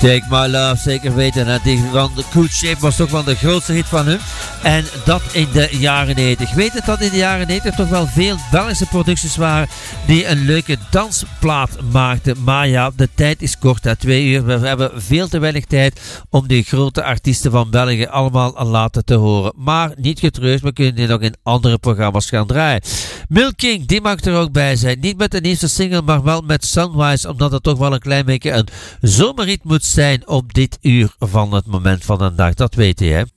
Take My Love, zeker weten. En die van The Cool Shape was toch wel de grootste hit van hem. En dat in de jaren 90. Weet het dat in de jaren 90 toch wel veel Belgische producties waren die een leuke dansplaat maakten. Maar ja, de tijd is kort, hè, 2 uur. We hebben veel te weinig tijd om die grote artiesten van België allemaal laten te horen. Maar niet getreurd, we kunnen die nog in andere programma's gaan draaien. Milk King, die mag er ook bij zijn. Niet met de nieuwste single, maar wel met Sunwise, omdat het toch wel een klein beetje een zomerrit moet zijn op dit uur van het moment van de dag. Dat weet je, hè.